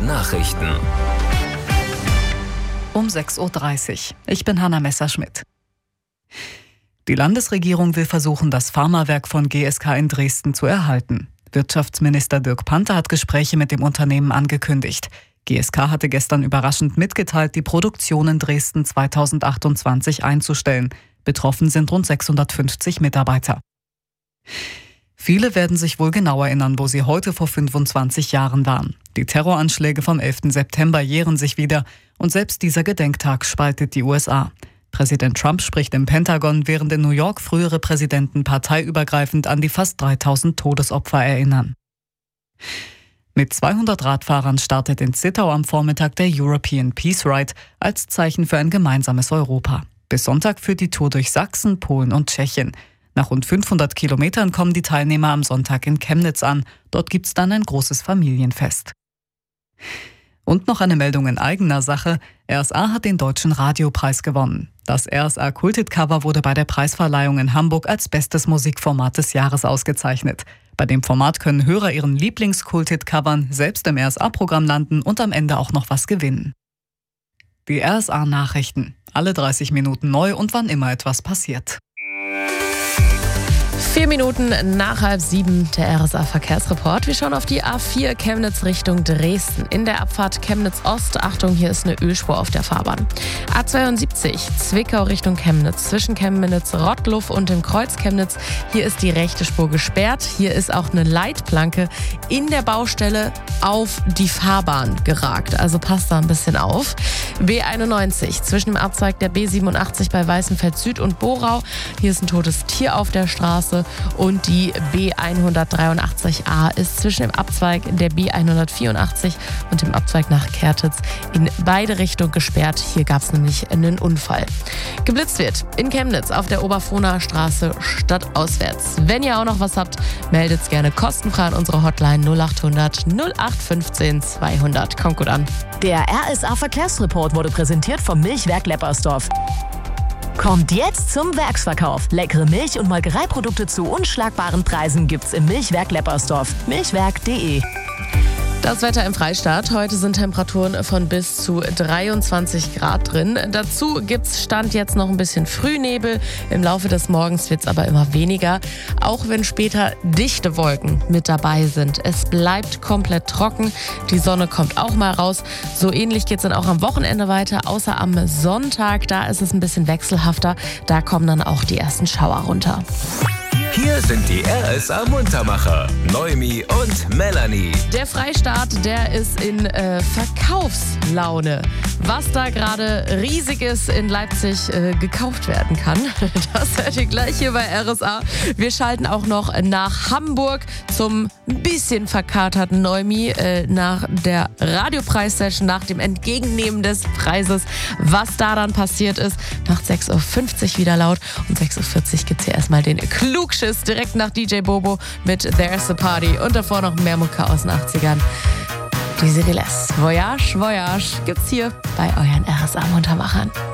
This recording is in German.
Nachrichten. Um 6.30 Uhr. Ich bin Hanna Messerschmidt. Die Landesregierung will versuchen, das Pharmawerk von GSK in Dresden zu erhalten. Wirtschaftsminister Dirk Panther hat Gespräche mit dem Unternehmen angekündigt. GSK hatte gestern überraschend mitgeteilt, die Produktion in Dresden 2028 einzustellen. Betroffen sind rund 650 Mitarbeiter. Viele werden sich wohl genau erinnern, wo sie heute vor 25 Jahren waren. Die Terroranschläge vom 11. September jähren sich wieder und selbst dieser Gedenktag spaltet die USA. Präsident Trump spricht im Pentagon, während in New York frühere Präsidenten parteiübergreifend an die fast 3000 Todesopfer erinnern. Mit 200 Radfahrern startet in Zittau am Vormittag der European Peace Ride als Zeichen für ein gemeinsames Europa. Bis Sonntag führt die Tour durch Sachsen, Polen und Tschechien. Nach rund 500 Kilometern kommen die Teilnehmer am Sonntag in Chemnitz an. Dort gibt's dann ein großes Familienfest. Und noch eine Meldung in eigener Sache. RSA hat den Deutschen Radiopreis gewonnen. Das RSA Kulthit-Cover wurde bei der Preisverleihung in Hamburg als bestes Musikformat des Jahres ausgezeichnet. Bei dem Format können Hörer ihren Lieblings-Kulthit-Covern selbst im RSA-Programm landen und am Ende auch noch was gewinnen. Die RSA-Nachrichten. Alle 30 Minuten neu und wann immer etwas passiert. 4 Minuten nach 6:30 der RSA-Verkehrsreport. Wir schauen auf die A4 Chemnitz Richtung Dresden. In der Abfahrt Chemnitz-Ost, Achtung, hier ist eine Ölspur auf der Fahrbahn. A72 Zwickau Richtung Chemnitz. Zwischen Chemnitz-Rottluff und dem Kreuz Chemnitz. Hier ist die rechte Spur gesperrt. Hier ist auch eine Leitplanke in der Baustelle auf die Fahrbahn geragt. Also passt da ein bisschen auf. B91 zwischen dem Abzweig der B87 bei Weißenfeld Süd und Borau. Hier ist ein totes Tier auf der Straße. Und die B183a ist zwischen dem Abzweig der B184 und dem Abzweig nach Kertitz in beide Richtungen gesperrt. Hier gab es nämlich einen Unfall. Geblitzt wird in Chemnitz auf der Oberfrohnaer Straße stadtauswärts. Wenn ihr auch noch was habt, meldet es gerne kostenfrei an unsere Hotline 0800 0815 200. Kommt gut an. Der RSA-Verkehrsreport wurde präsentiert vom Milchwerk Leppersdorf. Kommt jetzt zum Werksverkauf. Leckere Milch- und Molkereiprodukte zu unschlagbaren Preisen gibt's im Milchwerk Leppersdorf. Milchwerk.de. Das Wetter im Freistaat. Heute sind Temperaturen von bis zu 23 Grad drin. Dazu gibt's Stand jetzt noch ein bisschen Frühnebel. Im Laufe des Morgens wird's aber immer weniger. Auch wenn später dichte Wolken mit dabei sind. Es bleibt komplett trocken. Die Sonne kommt auch mal raus. So ähnlich geht's dann auch am Wochenende weiter. Außer am Sonntag, da ist es ein bisschen wechselhafter. Da kommen dann auch die ersten Schauer runter. Hier sind die RSA Muntermacher, Noemi und Melanie. Der Freistaat, der ist in Verkaufslaune. Was da gerade Riesiges in Leipzig gekauft werden kann, das hört ihr gleich hier bei RSA. Wir schalten auch noch nach Hamburg zum ein bisschen verkaterten Noemi nach der Radiopreissession, nach dem Entgegennehmen des Preises. Was da dann passiert ist, macht 6.50 Uhr wieder laut. Und 6.40 Uhr gibt es hier erstmal den Klugschiss direkt nach DJ Bobo mit There's a Party. Und davor noch mehr Mucke aus den 80ern. Die Serie Les. Voyage, Voyage gibt's hier bei euren RSA-Muntermachern.